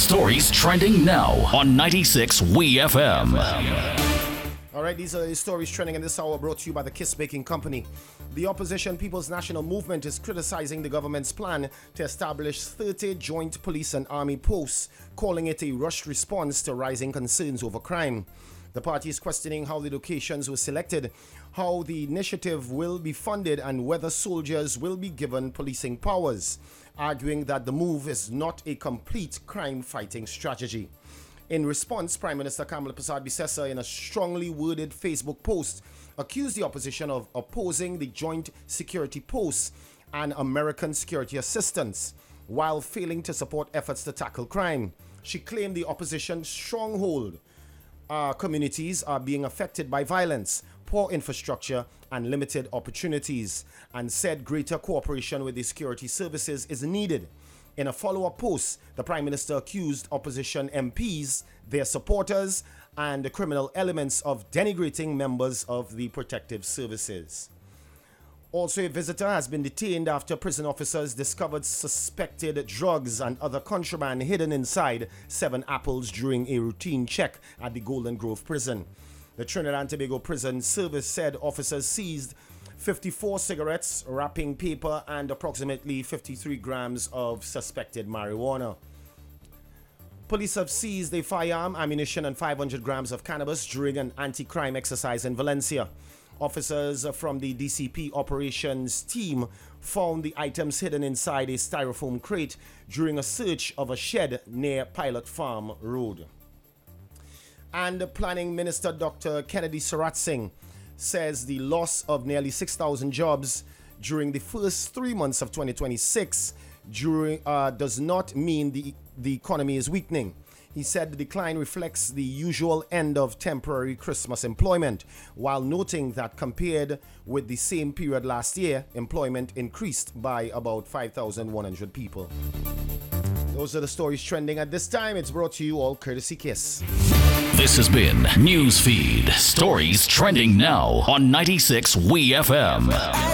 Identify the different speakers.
Speaker 1: Stories trending now on 96 WeFM.
Speaker 2: All right, these are the stories trending in this hour, brought to you by the Kiss Baking Company. The opposition People's National Movement is criticizing the government's plan to establish 30 joint police and army posts, calling it a rushed response to rising concerns over crime. The party is questioning how the locations were selected, how the initiative will be funded, and whether soldiers will be given policing powers, arguing that the move is not a complete crime-fighting strategy. In response, Prime Minister Kamala Persad-Bissessar, in a strongly worded Facebook post, accused the opposition of opposing the joint security posts and American security assistance, while failing to support efforts to tackle crime. She claimed the opposition's stronghold communities are being affected by violence, poor infrastructure, and limited opportunities, and said greater cooperation with the security services is needed. In a follow-up post, the Prime Minister accused opposition MPs, their supporters, and the criminal elements of denigrating members of the protective services. Also, a visitor has been detained after prison officers discovered suspected drugs and other contraband hidden inside 7 apples during a routine check at the Golden Grove prison. The Trinidad and Tobago Prison Service said officers seized 54 cigarettes, wrapping paper, and approximately 53 grams of suspected marijuana. Police have seized a firearm, ammunition, and 500 grams of cannabis during an anti-crime exercise in Valencia. Officers from the DCP operations team found the items hidden inside a styrofoam crate during a search of a shed near Pilot Farm Road. And Planning Minister Dr. Kennedy Sarath-Singh says the loss of nearly 6,000 jobs during the first 3 months of 2026 does not mean the economy is weakening. He said the decline reflects the usual end of temporary Christmas employment, while noting that compared with the same period last year, employment increased by about 5,100 people. Those are the stories trending at this time. It's brought to you all courtesy Kiss.
Speaker 1: This has been Newsfeed, stories trending now on 96 WeFM.